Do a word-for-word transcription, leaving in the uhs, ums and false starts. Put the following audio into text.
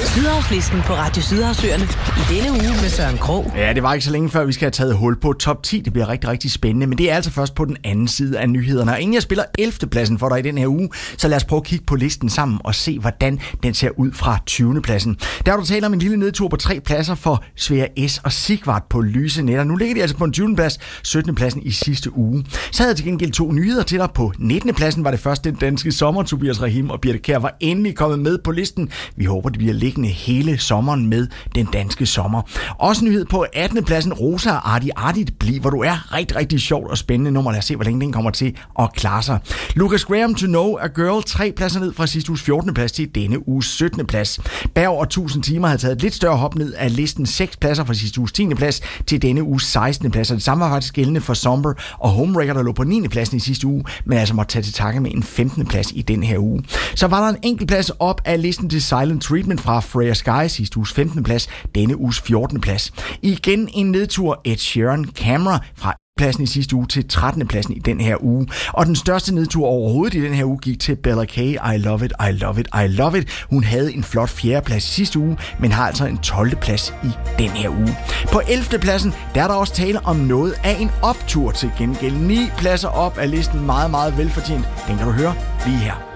Sydhavslisten på Radio Sydhavsøerne i denne uge med Søren Krog. Ja, det var ikke så længe før, vi skal have taget hul på top ti. Det bliver rigtig, rigtig spændende, men det er altså først på den anden side af nyhederne. Og inden jeg spiller ellevte pladsen for dig i den her uge, så lad os prøve at kigge på listen sammen og se, hvordan den ser ud fra tyvende pladsen. Der har du talt om en lille nedtur på tre pladser for Svea S og Sigvart på Lyse Nætter. Nu ligger de altså på en tyvende plads, syttende pladsen i sidste uge. Så havde jeg til gengæld to nyheder til dig. På nittende pladsen var det først den danske sommer. Tobias Rahim og Birte Kjær var endelig kommet med på listen. Vi håber, det bliver liggende hele sommeren med den danske sommer. Også nyhed på attende pladsen. Rosa og Arti Artit, bliv hvor du er. Rigtig, rigtig sjovt og spændende nummer. Lad os se, hvor længe den kommer til at klare sig. Lucas Graham, To Know a Girl, tre pladser ned fra sidste uges fjortende plads til denne uges syttende plads. Berg og tusind timer havde taget et lidt større hop ned af listen, seks pladser fra sidste uges tiende plads til denne uges sekstende plads. Og det samme var faktisk gældende for Somber og Homewrecker, der lå på niende pladsen i sidste uge, men altså måtte tage til takke med en femtende plads i den her uge. Så var der en enkelt plads op af listen til Silent Treatment fra Freya Sky, sidste uges femtende plads, denne uges fjortende plads. Igen en nedtur, Ed Sheeran, Camera fra pladsen i sidste uge til trettende pladsen i den her uge. Og den største nedtur overhovedet i den her uge gik til Bella K. I Love It, I Love It, I Love It. Hun havde en flot fjerde plads i sidste uge, men har altså en tolvte plads i den her uge. På ellevte pladsen, der er der også tale om noget af en optur til gengæld. Ni pladser op af listen, meget, meget velfortjent. Den kan du høre lige her.